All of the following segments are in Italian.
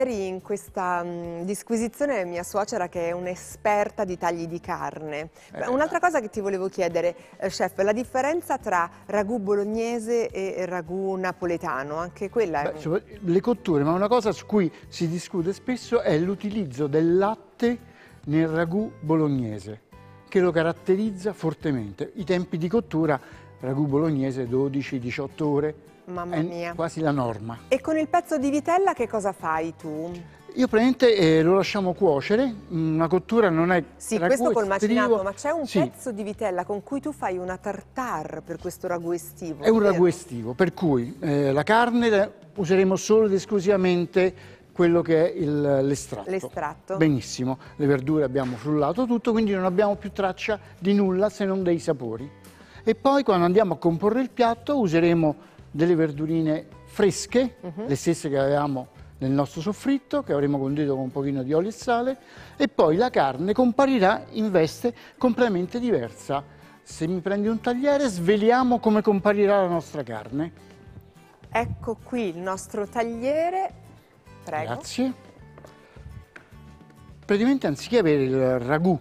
Ieri in questa disquisizione mia suocera, che è un'esperta di tagli di carne. Un'altra cosa che ti volevo chiedere, chef, la differenza tra ragù bolognese e ragù napoletano, anche quella è... Le cotture, ma una cosa su cui si discute spesso è l'utilizzo del latte nel ragù bolognese, che lo caratterizza fortemente. I tempi di cottura, ragù bolognese 12-18 ore, Mamma mia. quasi la norma. E con il pezzo di vitella che cosa fai tu? Io praticamente lo lasciamo cuocere, una cottura non è... Sì, questo col macinato, ma c'è un pezzo di vitella con cui tu fai una tartare per questo ragù estivo. È un ragù estivo, per cui la carne useremo solo ed esclusivamente quello che è l'estratto. L'estratto. Benissimo, le verdure abbiamo frullato tutto, quindi non abbiamo più traccia di nulla se non dei sapori. E poi quando andiamo a comporre il piatto useremo delle verdurine fresche, le stesse che avevamo nel nostro soffritto, che avremo condito con un pochino di olio e sale, e poi la carne comparirà in veste completamente diversa. Se mi prendi un tagliere, sveliamo come comparirà la nostra carne. Ecco qui il nostro tagliere, prego. Grazie. Praticamente anziché avere il ragù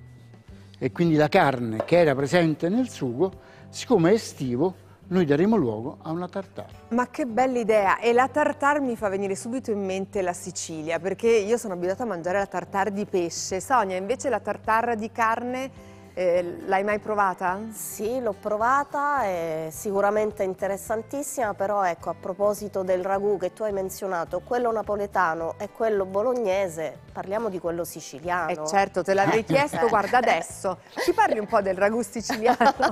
e quindi la carne che era presente nel sugo, siccome è estivo, noi daremo luogo a una tartare. Ma che bella idea! E la tartare mi fa venire subito in mente la Sicilia, perché io sono abituata a mangiare la tartare di pesce. Sonia, invece la tartare di carne l'hai mai provata? Sì, l'ho provata, è sicuramente interessantissima, però ecco, a proposito del ragù che tu hai menzionato, quello napoletano e quello bolognese, parliamo di quello siciliano. Certo, te l'avrei chiesto, guarda adesso. Ci parli un po' del ragù siciliano?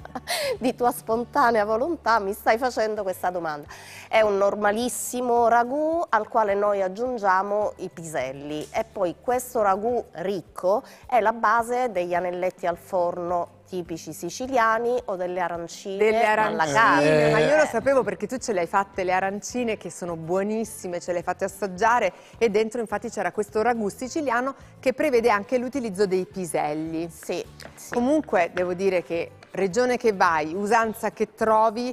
Di tua spontanea volontà mi stai facendo questa domanda. È un normalissimo ragù al quale noi aggiungiamo i piselli e poi questo ragù ricco è la base degli anelletti al forno tipici siciliani o delle arancine alla carne. Ma io lo sapevo perché tu ce le hai fatte le arancine che sono buonissime, ce le hai fatte assaggiare e dentro infatti c'era questo ragù siciliano che prevede anche l'utilizzo dei piselli. Sì. Comunque devo dire che regione che vai, usanza che trovi,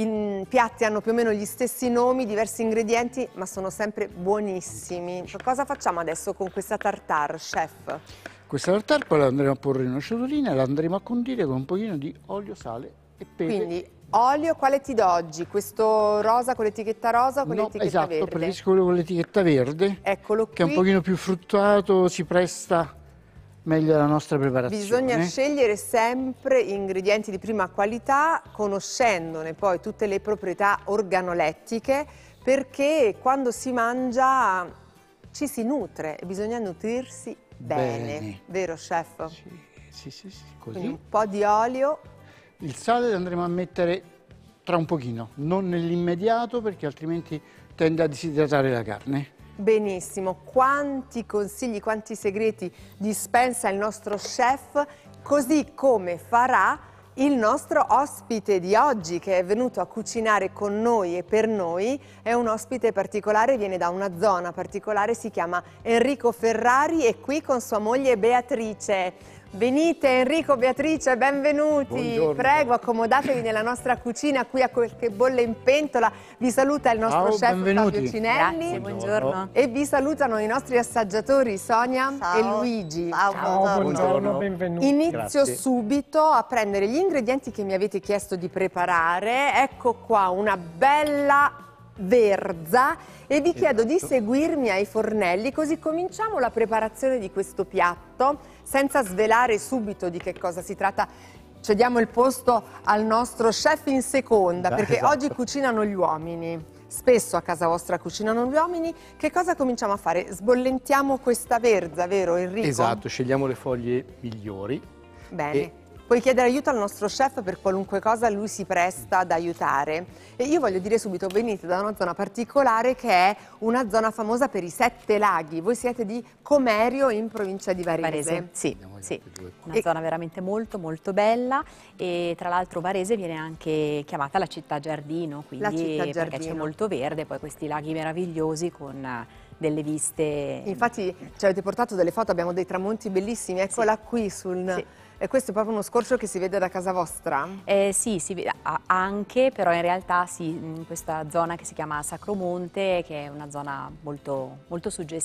i piatti hanno più o meno gli stessi nomi, diversi ingredienti, ma sono sempre buonissimi. Cosa facciamo adesso con questa tartare, chef? Questa tartare poi la andremo a porre in una ciotolina e la andremo a condire con un pochino di olio, sale e pepe. Quindi olio, quale ti do oggi? Questo rosa con l'etichetta rosa o con l'etichetta verde? Esatto, preferisco quello con l'etichetta verde, eccolo qui, che è un pochino più fruttato, si presta meglio alla nostra preparazione. Bisogna scegliere sempre ingredienti di prima qualità, conoscendone poi tutte le proprietà organolettiche, perché quando si mangia ci si nutre e bisogna nutrirsi bene. Vero chef? Sì, così. Quindi un po' di olio. Il sale lo andremo a mettere tra un pochino, non nell'immediato perché altrimenti tende a disidratare la carne. Benissimo, quanti consigli, quanti segreti dispensa il nostro chef, così come farà il nostro ospite di oggi che è venuto a cucinare con noi e per noi. È un ospite particolare, viene da una zona particolare, si chiama Enrico Ferrari, e qui con sua moglie Beatrice. Venite Enrico, Beatrice, benvenuti. Buongiorno. Prego, accomodatevi nella nostra cucina, qui a quel che bolle in pentola. Vi saluta il nostro chef benvenuti. Fabio Cinelli. Grazie, buongiorno. E vi salutano i nostri assaggiatori Sonia e Luigi. Ciao, buongiorno, benvenuti. Inizio subito a prendere gli ingredienti che mi avete chiesto di preparare. Ecco qua una bella verza e vi chiedo di seguirmi ai fornelli, così cominciamo la preparazione di questo piatto senza svelare subito di che cosa si tratta. Cediamo il posto al nostro chef in seconda, perché oggi cucinano gli uomini. Spesso a casa vostra cucinano gli uomini. Che cosa cominciamo a fare? Sbollentiamo questa verza, vero Enrico? Esatto, scegliamo le foglie migliori. Bene. Puoi chiedere aiuto al nostro chef per qualunque cosa, lui si presta ad aiutare. E io voglio dire subito, venite da una zona particolare che è una zona famosa per i 7 laghi. Voi siete di Comerio in provincia di Varese. Sì, una zona veramente molto molto bella, e tra l'altro Varese viene anche chiamata la città giardino, quindi La città perché c'è giardino. molto verde, poi questi laghi meravigliosi con delle viste. Infatti ci avete portato delle foto, abbiamo dei tramonti bellissimi, eccola qui sul E questo è proprio uno scorcio che si vede da casa vostra? Sì, si vede anche, però in realtà sì, in questa zona che si chiama Sacromonte, che è una zona molto, molto suggestiva.